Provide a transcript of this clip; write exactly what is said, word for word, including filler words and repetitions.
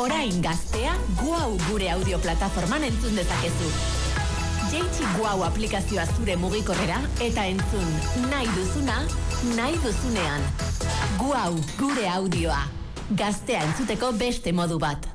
Orain gaztea Guau gure audio plataforman entzun dezakezu. Jeitsi Guau aplikazioa zure mugikorrera eta entzun nahi duzuna, nahi duzunean. Guau gure audioa. Gaztea entzuteko beste modu bat.